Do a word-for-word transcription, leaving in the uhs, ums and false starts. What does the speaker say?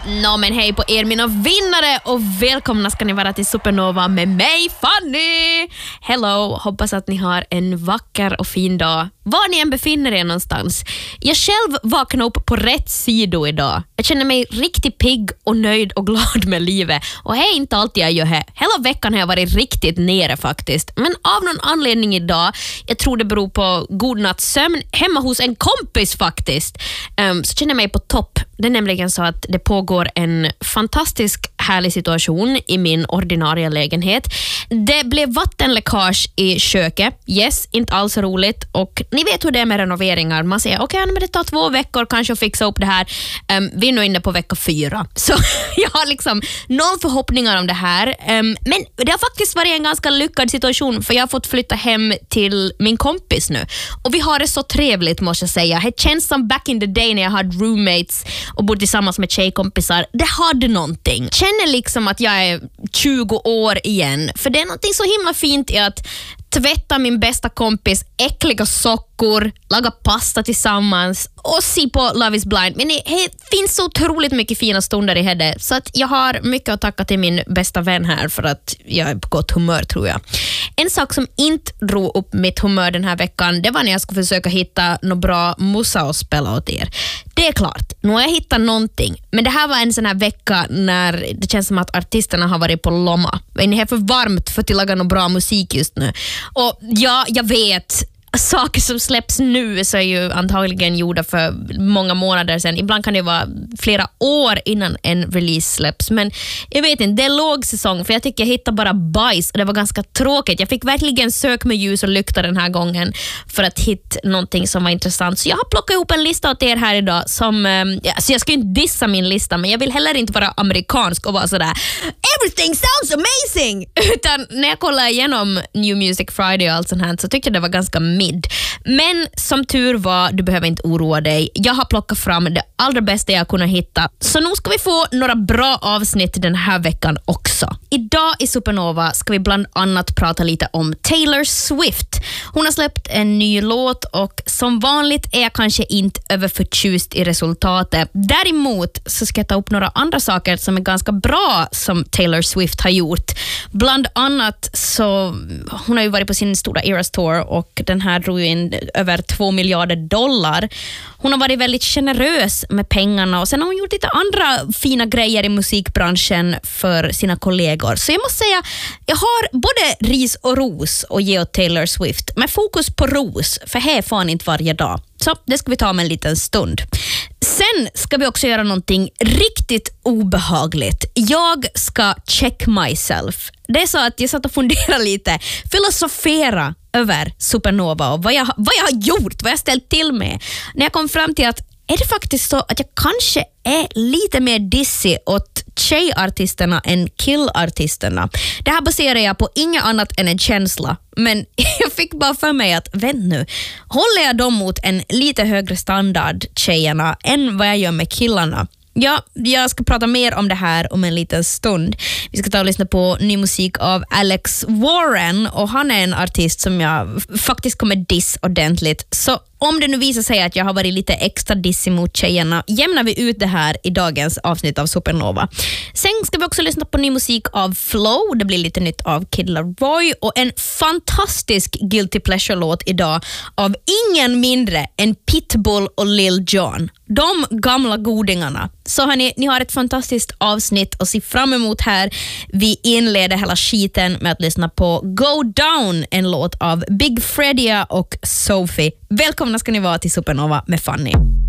Nå men hej på er mina vinnare och välkomna ska ni vara till Supernova med mig Fanny. Hello, hoppas att ni har en vacker och fin dag var ni än befinner er någonstans. Jag själv vaknade upp på rätt sida idag. Jag känner mig riktigt pigg och nöjd och glad med livet. Och det är inte alltid jag gör det. Hela veckan har jag varit riktigt nere faktiskt. Men av någon anledning idag, jag tror det beror på god nattsömn hemma hos en kompis faktiskt, um, så känner jag mig på topp. Det är nämligen så att det pågår en fantastisk härlig situation i min ordinarie lägenhet. Det blev vattenläckage i köket. Yes, inte alls roligt. Och ni vet hur det är med renoveringar. Man säger, okej, okay, men det tar två veckor kanske att fixa upp det här. Um, vi är nu inne på vecka fyra. Så jag har liksom noll förhoppningar om det här. Um, men det har faktiskt varit en ganska lyckad situation, för jag har fått flytta hem till min kompis nu. Och vi har det så trevligt, måste jag säga. Det känns som back in the day när jag hade roommates och bodde tillsammans med tjejkompisar. Det hade någonting. Känner liksom att jag är tjugo år igen. För det är någonting så himla fint i att tvätta min bästa kompis äckliga sockor, laga pasta tillsammans och se på Love is blind. Men det finns så otroligt mycket fina stunder i det, så att jag har mycket att tacka till min bästa vän här för att jag är på gott humör, tror jag. En sak som inte drog upp mitt humör den här veckan, det var när jag skulle försöka hitta något bra musa att spela åt er. Det är klart, nu har jag hittat någonting, men det här var en sån här vecka när det känns som att artisterna har varit på lomma. Det är för varmt för att laga någon bra musik just nu. Och ja, jag vet, saker som släpps nu så är ju antagligen gjorda för många månader sedan. Ibland kan det vara flera år innan en release släpps. Men jag vet inte, det är låg säsong, för jag tycker jag hittar bara bajs och det var ganska tråkigt. Jag fick verkligen sök med ljus och lykta den här gången för att hitta någonting som var intressant. Så jag har plockat ihop en lista åt er här idag som, ja, så jag ska inte dissa min lista, men jag vill heller inte vara amerikansk och vara sådär everything sounds amazing! Utan när jag kollar igenom New Music Friday och allt sånt här, så tyckte jag det var ganska mid. Men som tur var, du behöver inte oroa dig. Jag har plockat fram det allra bästa jag kunnat hitta. Så nu ska vi få några bra avsnitt den här veckan också. Idag i Supernova ska vi bland annat prata lite om Taylor Swift. Hon har släppt en ny låt och som vanligt är jag kanske inte överförtjust i resultatet. Däremot så ska jag ta upp några andra saker som är ganska bra som Taylor Swift har gjort. Bland annat så hon har ju varit på sin stora Eras Tour och den här drog in över två miljarder dollar. Hon har varit väldigt generös med pengarna och sen har hon gjort lite andra fina grejer i musikbranschen för sina kollegor. Så jag måste säga, jag har både ris och ros att ge åt Taylor Swift, med fokus på ros, för här är fan inte varje dag. Så det ska vi ta med en liten stund. Sen ska vi också göra någonting riktigt obehagligt. Jag ska check myself. Det är så att jag satt och funderade lite, filosofera över Supernova och vad jag, vad jag har gjort, vad jag ställt till med. När jag kom fram till att är det faktiskt så att jag kanske är lite mer dissig åt tjejartisterna än killartisterna. Det här baserar jag på inget annat än en känsla. Men jag fick bara för mig att, vänt nu, håller jag dem mot en lite högre standard, tjejerna, än vad jag gör med killarna? Ja, jag ska prata mer om det här om en liten stund. Vi ska ta och lyssna på ny musik av Alex Warren, och han är en artist som jag faktiskt kommer diss ordentligt. Så om det nu visar sig att jag har varit lite extra dissig mot tjejerna, jämnar vi ut det här i dagens avsnitt av Supernova. Sen ska vi också lyssna på ny musik av Flow. Det blir lite nytt av Kid Laroi och en fantastisk Guilty Pleasure-låt idag av ingen mindre än Pitbull och Lil Jon. De gamla godingarna. Så hörni, ni har ett fantastiskt avsnitt att se fram emot här. Vi inleder hela skiten med att lyssna på Go Down, en låt av Big Fredia och Sophie. Välkomna ska ni vara till Supernova med Fanny.